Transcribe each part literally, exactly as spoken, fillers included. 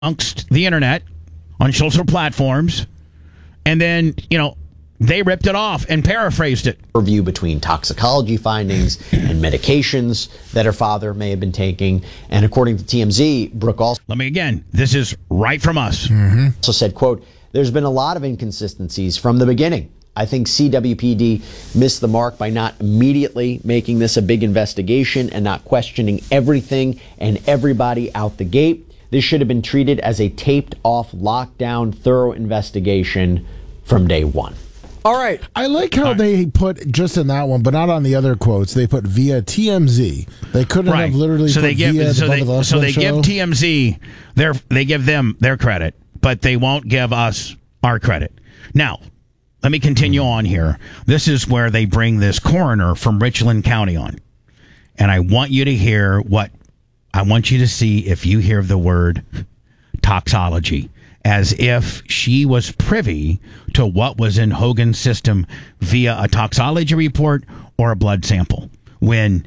amongst the internet on social platforms, and then, you know, they ripped it off and paraphrased it. Review between toxicology findings and medications that her father may have been taking. And according to T M Z, Brooke also... Let me again, this is right from us. Mm-hmm. Also said, quote, "There's been a lot of inconsistencies from the beginning. I think C W P D missed the mark by not immediately making this a big investigation and not questioning everything and everybody out the gate. This should have been treated as a taped-off, lockdown, thorough investigation from day one." All right. I like how right. they put, just in that one, but not on the other quotes, they put via T M Z. They couldn't right. have literally so put they give, via so the they, so they show. give T M Z, their, they give them their credit, but they won't give us our credit. Now, let me continue on here. This is where they bring this coroner from Richland County on. And I want you to hear what, I want you to see if you hear the word toxology, as if she was privy to what was in Hogan's system via a toxology report or a blood sample. When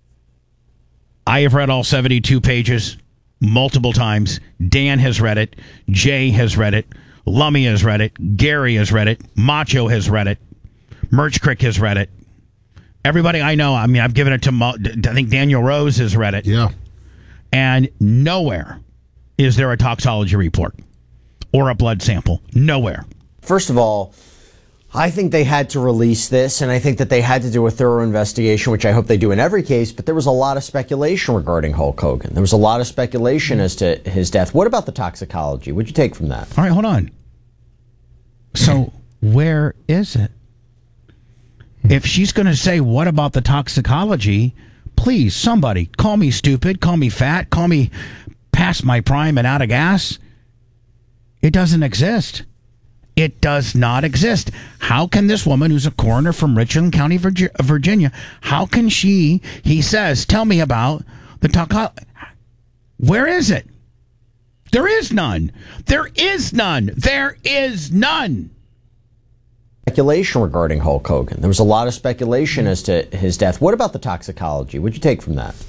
I have read all seventy-two pages multiple times, Dan has read it, Jay has read it, Lummy has read it, Gary has read it, Macho has read it, Merch Crick has read it. Everybody I know, I mean, I've given it to, I think Daniel Rose has read it. Yeah. And nowhere is there a toxology report or a blood sample. Nowhere. First of all, I think they had to release this, and I think that they had to do a thorough investigation, which I hope they do in every case, but there was a lot of speculation regarding Hulk Hogan. There was a lot of speculation as to his death. What about the toxicology? What'd you take from that? All right, hold on. So where is it? If she's going to say, what about the toxicology, please, somebody, call me stupid, call me fat, call me past my prime and out of gas. It doesn't exist. It does not exist. How can this woman, who's a coroner from Richland County, Virginia, how can she, he says, tell me about the toxicology? Where is it? There is none. There is none. There is none. Speculation regarding Hulk Hogan. There was a lot of speculation as to his death. What about the toxicology? What'd you take from that?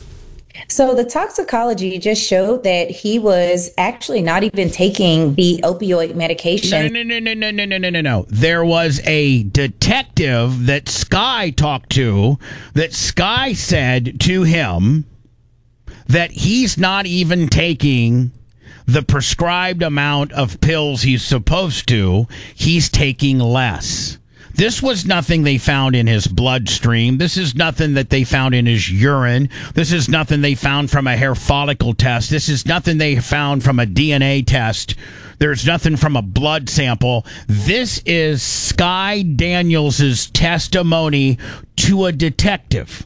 So the toxicology just showed that he was actually not even taking the opioid medication. No, no, no, no, no, no, no, no, no. There was a detective that Sky talked to, that Sky said to him that he's not even taking the prescribed amount of pills he's supposed to. He's taking less. This was nothing they found in his bloodstream. This is nothing that they found in his urine. This is nothing they found from a hair follicle test. This is nothing they found from a D N A test. There's nothing from a blood sample. This is Sky Daniels' testimony to a detective.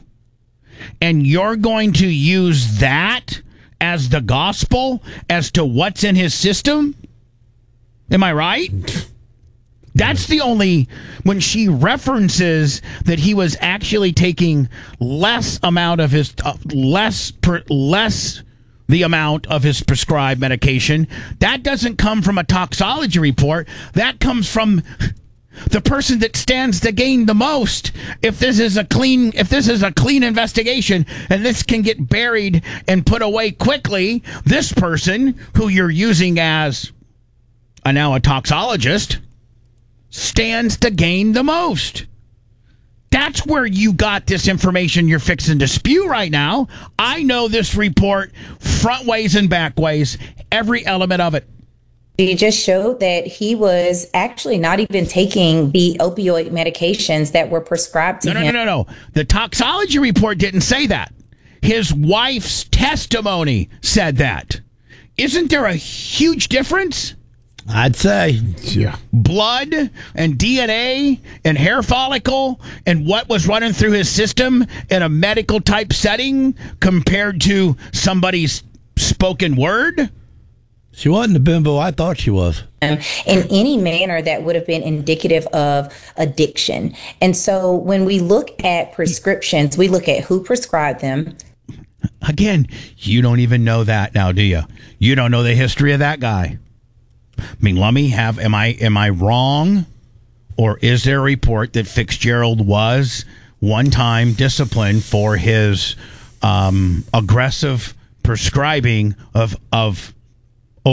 And you're going to use that as the gospel as to what's in his system? Am I right? That's the only, when she references that he was actually taking less amount of his, uh, less, per, less the amount of his prescribed medication, that doesn't come from a toxology report. That comes from the person that stands to gain the most. If this is a clean, if this is a clean investigation and this can get buried and put away quickly, this person who you're using as a, now a toxologist stands to gain the most. That's where you got this information you're fixing to spew right now. I know this report front ways and back ways, every element of it. He just showed that he was actually not even taking the opioid medications that were prescribed to no, him. No, no, no, no. The toxology report didn't say that. His wife's testimony said that. Isn't there a huge difference? I'd say. Yeah. Blood and D N A and hair follicle and what was running through his system in a medical type setting compared to somebody's spoken word? She wasn't the bimbo I thought she was. In any manner that would have been indicative of addiction. And so when we look at prescriptions, we look at who prescribed them. Again, you don't even know that now, do you? You don't know the history of that guy. I mean, let me have, am I, am I wrong? Or is there a report that Fitzgerald was one time disciplined for his um, aggressive prescribing of, of